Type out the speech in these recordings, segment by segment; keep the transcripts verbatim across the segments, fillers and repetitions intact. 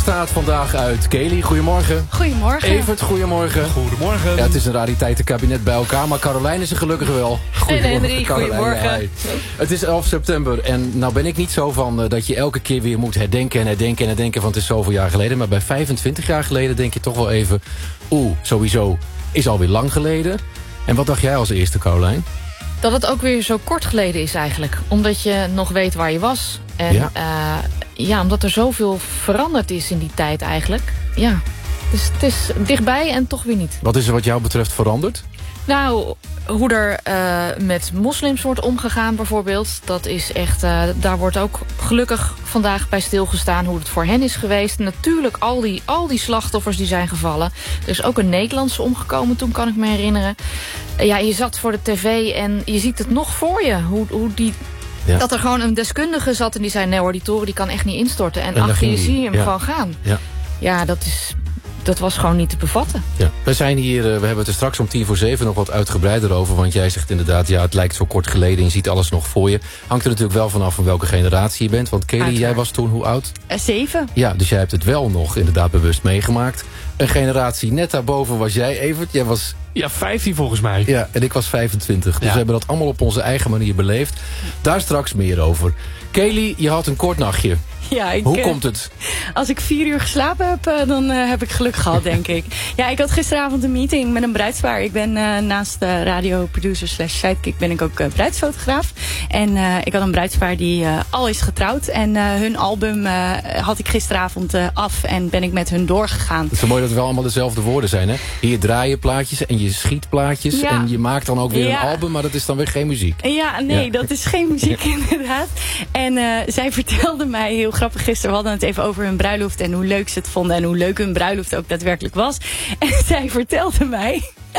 bestaat vandaag uit Kelly, goedemorgen. Goedemorgen. Evert, goedemorgen. Goedemorgen. Ja, het is een rariteitenkabinet bij elkaar, maar Carolijn is er gelukkig wel. En Henry, goedemorgen. Ja, het is elf september en nou ben ik niet zo van uh, dat je elke keer weer moet herdenken en herdenken en herdenken van het is zoveel jaar geleden. Maar bij vijfentwintig jaar geleden denk je toch wel even, oeh, sowieso is alweer lang geleden. En wat dacht jij als eerste, Carolijn? Dat het ook weer zo kort geleden is eigenlijk. Omdat je nog weet waar je was. En ja, uh, ja omdat er zoveel veranderd is in die tijd eigenlijk. Ja, dus het is dichtbij en toch weer niet. Wat is er wat jou betreft veranderd? Nou, hoe er uh, met moslims wordt omgegaan bijvoorbeeld. Dat is echt, uh, daar wordt ook gelukkig vandaag bij stilgestaan hoe het voor hen is geweest. Natuurlijk al die, al die slachtoffers die zijn gevallen. Er is ook een Nederlandse omgekomen toen, kan ik me herinneren. Uh, ja, je zat voor de tv en je ziet het nog voor je. Hoe, hoe die... Ja. Dat er gewoon een deskundige zat en die zei, nee hoor, die toren die kan echt niet instorten. En, en achter je zie je hem ja. gewoon gaan. Ja, ja dat is... Dat was gewoon niet te bevatten. Ja. We zijn hier, we hebben het er straks om tien voor zeven nog wat uitgebreider over. Want jij zegt inderdaad, ja, het lijkt zo kort geleden. Je ziet alles nog voor je. Hangt er natuurlijk wel vanaf van welke generatie je bent. Want Kelly, Uiteraard. jij was toen hoe oud? Uh, zeven. Ja, dus jij hebt het wel nog inderdaad bewust meegemaakt. Een generatie net daarboven was jij, Evert. Jij was... Ja, vijftien volgens mij. Ja, en ik was vijfentwintig. Dus ja. we hebben dat allemaal op onze eigen manier beleefd. Daar straks meer over. Kelly, je had een kort nachtje. Ja, ik, Hoe komt het? Als ik vier uur geslapen heb, dan uh, heb ik geluk gehad, denk ik. Ja, ik had gisteravond een meeting met een bruidspaar. Ik ben uh, naast uh, radioproducer slash sidekick ben ik ook uh, bruidsfotograaf. En uh, ik had een bruidspaar die uh, al is getrouwd. En uh, hun album uh, had ik gisteravond uh, af en ben ik met hun doorgegaan. Het is zo mooi dat het wel allemaal dezelfde woorden zijn, hè? Hier draaien plaatjes en je schiet plaatjes. Ja. En je maakt dan ook weer ja. een album, maar dat is dan weer geen muziek. Ja, nee, ja. dat is geen muziek inderdaad. En uh, zij vertelde mij heel grappig gisteren, we hadden het even over hun bruiloft en hoe leuk ze het vonden en hoe leuk hun bruiloft ook daadwerkelijk was. En zij vertelde mij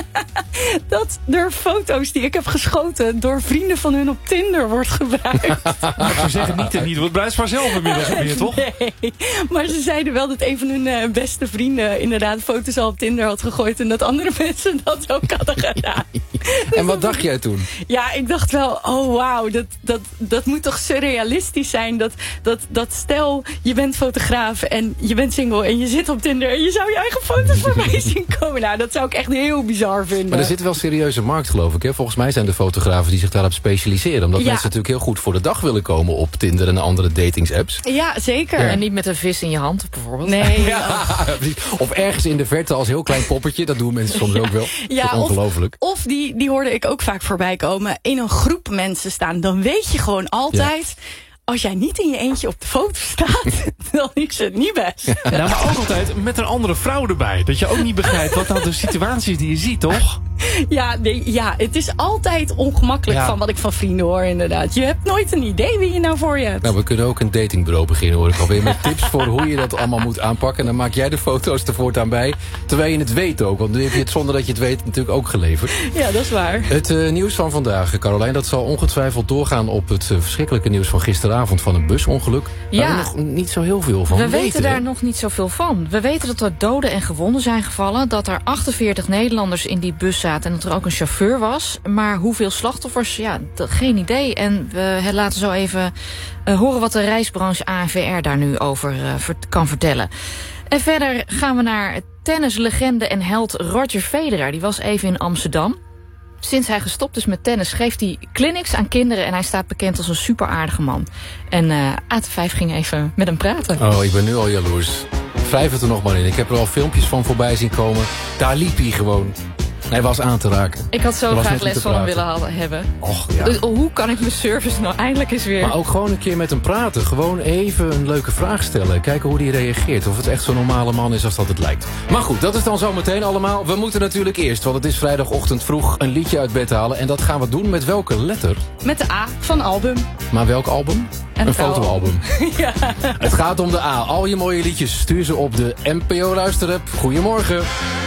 dat er foto's die ik heb geschoten door vrienden van hun op Tinder wordt gebruikt. Maar ze zeggen niet en niet het bruidspaar zelf inmiddels meer, toch? Nee, maar ze zeiden wel dat een van hun uh, beste vrienden inderdaad foto's al op Tinder had gegooid en dat andere mensen dat ook hadden gedaan. En wat dacht jij toen? Ja, ik dacht wel, oh wauw, dat, dat, dat moet toch surrealistisch zijn. Dat, dat, dat stel, je bent fotograaf en je bent single en je zit op Tinder en je zou je eigen foto's voorbij zien komen. Nou, dat zou ik echt heel bizar vinden. Maar er zit wel serieuze markt, geloof ik. Hè? Volgens mij zijn er fotografen die zich daarop specialiseren. Omdat ja. mensen natuurlijk heel goed voor de dag willen komen op Tinder en andere datingsapps. Ja, zeker. Ja. En niet met een vis in je hand, bijvoorbeeld. Nee. Ja. Of ergens in de verte als heel klein poppetje. Dat doen mensen soms ook wel. Ja, dat is ongelooflijk. Of, of die, die hoorde ik ook vaak voorbij komen. In een groep mensen staan. Dan weet je gewoon altijd... Ja. Als jij niet in je eentje op de foto staat, dan is het niet best. Ja, nou, maar ook altijd met een andere vrouw erbij. Dat je ook niet begrijpt wat nou de situatie is die je ziet, toch? Ja, nee, ja, het is altijd ongemakkelijk ja. van wat ik van vrienden hoor, inderdaad. Je hebt nooit een idee wie je nou voor je hebt. Nou, we kunnen ook een datingbureau beginnen, hoor ik alweer. Met tips voor hoe je dat allemaal moet aanpakken. En dan maak jij de foto's er voortaan bij. Terwijl je het weet ook. Want nu heb je het zonder dat je het weet natuurlijk ook geleverd. Ja, dat is waar. Het uh, nieuws van vandaag, Carolijn, dat zal ongetwijfeld doorgaan op het uh, verschrikkelijke nieuws van gisteravond van een busongeluk. Ja. Waar we nog niet zo heel veel van we weten. We weten daar hè? nog niet zoveel van. We weten dat er doden en gewonden zijn gevallen. Dat er achtenveertig Nederlanders in die bus zaten. En dat er ook een chauffeur was. Maar hoeveel slachtoffers? Ja, dat, geen idee. En we laten zo even uh, horen wat de reisbranche A N V R daar nu over uh, vert- kan vertellen. En verder gaan we naar tennislegende en held Roger Federer. Die was even in Amsterdam. Sinds hij gestopt is met tennis geeft hij clinics aan kinderen... en hij staat bekend als een super aardige man. En uh, A T vijf ging even met hem praten. Oh, ik ben nu al jaloers. Wrijf het er nog maar in. Ik heb er al filmpjes van voorbij zien komen. Daar liep hij gewoon. Hij was aan te raken. Ik had zo graag les van hem willen hadden, hebben. Och, ja. Dus hoe kan ik mijn service nou eindelijk eens weer... Maar ook gewoon een keer met hem praten. Gewoon even een leuke vraag stellen. Kijken hoe hij reageert. Of het echt zo'n normale man is als dat het lijkt. Maar goed, dat is dan zo meteen allemaal. We moeten natuurlijk eerst, want het is vrijdagochtend vroeg... een liedje uit bed halen. En dat gaan we doen met welke letter? Met de A van album. Maar welk album? Een, een fotoalbum. Ja. Het gaat om de A. Al je mooie liedjes stuur ze op de N P O Luisterapp. Goedemorgen.